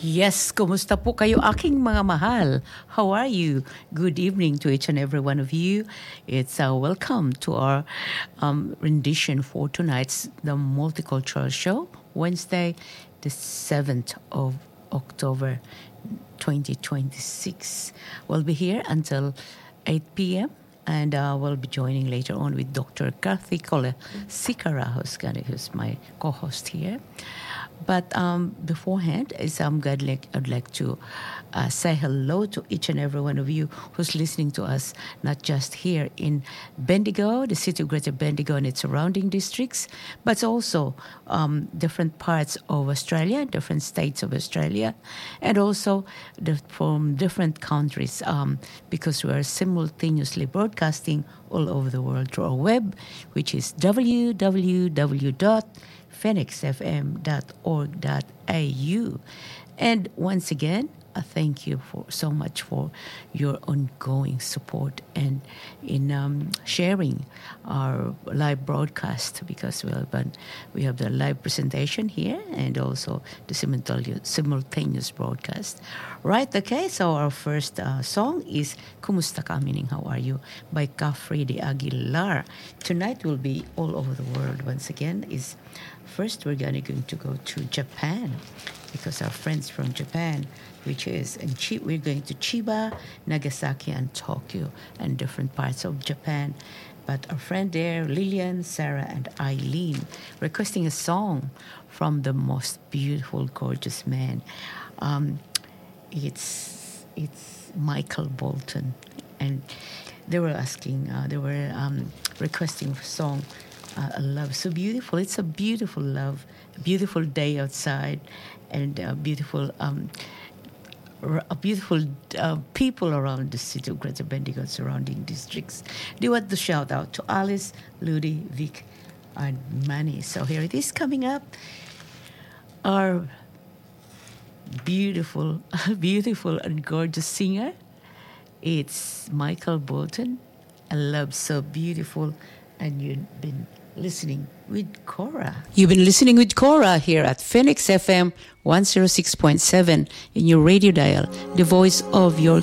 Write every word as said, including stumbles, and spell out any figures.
Yes, kumusta po kayo aking mga mahal? How are you? Good evening to each and every one of you. It's a welcome to our um, rendition for tonight's The Multicultural Show, Wednesday, the seventh of October, twenty twenty-six. We'll be here until eight p.m. And uh, we'll be joining later on with Doctor Karthikole Sikara, who's, gonna, who's my co-host here. But um, beforehand, is I'm glad like, I'd like to uh, say hello to each and every one of you who's listening to us, not just here in Bendigo, the city of Greater Bendigo and its surrounding districts, but also um, different parts of Australia, different states of Australia, and also the, from different countries, um, because we are simultaneously broadcasting all over the world through our web, which is w w w dot phoenix f m dot org dot a u. And once again, I thank you for so much for your ongoing support and in um, sharing our live broadcast, because we have, an, we have the live presentation here and also the simultaneous, simultaneous broadcast. Right, okay, so our first uh, song is Kumusta Ka, meaning how are you, by Kafri de Aguilar. Tonight will be all over the world once again. Is First, we're gonna, going to go to Japan, because our friends from Japan, which is in Chi- we're going to Chiba, Nagasaki, and Tokyo, and different parts of Japan. But our friend there, Lillian, Sarah, and Eileen, requesting a song from the most beautiful, gorgeous man. Um, it's it's Michael Bolton, and they were asking, uh, they were um, requesting a song. Uh, a love so beautiful. It's a beautiful love, a beautiful day outside, and a beautiful, um, r- a beautiful uh, people around the city of Greater Bendigo and surrounding districts. They want to shout out to Alice, Ludi, Vic, and Manny. So here it is coming up. Our beautiful, beautiful and gorgeous singer. It's Michael Bolton. A love so beautiful, and you've been listening with Cora. You've been listening with Cora here at Phoenix F M one oh six point seven in your radio dial, the voice of your